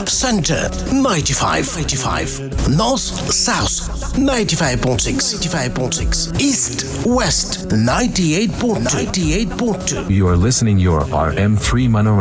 Center 95. North South 95.6. East West 98.2. You are listening your RM3 Manoranjan.